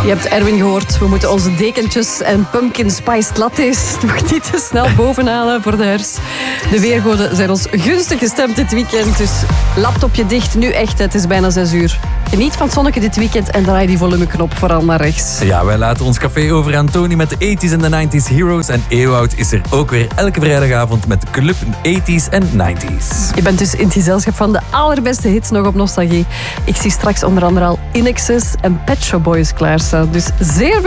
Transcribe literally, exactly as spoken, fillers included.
Je hebt Erwin gehoord. We moeten onze dekentjes en pumpkin spiced lattes nog niet te snel bovenhalen voor de herfst. De weergoden zijn ons gunstig gestemd dit weekend. Dus laptopje dicht. Nu echt, het is bijna zes uur. Geniet van het zonnetje dit weekend en draai die volumeknop vooral naar rechts. Ja, wij laten ons café over aan Tony met de eighties en de nineties Heroes. En Ewout is er ook weer elke vrijdagavond met Club eighties en nineties. Je bent dus in het gezelschap van de allerbeste hits nog op Nostalgie. Ik zie straks onder andere al In Excess en Pet Shop Boys klaarstaan. Dus zeer